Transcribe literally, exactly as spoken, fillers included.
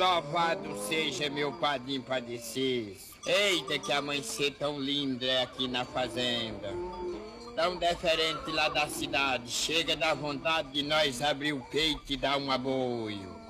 louvado seja meu padrinho padecido. Eita, que amanhecer tão lindo é aqui na fazenda. Tão diferente lá da cidade. Chega da vontade de nós abrir o peito e dar um aboio.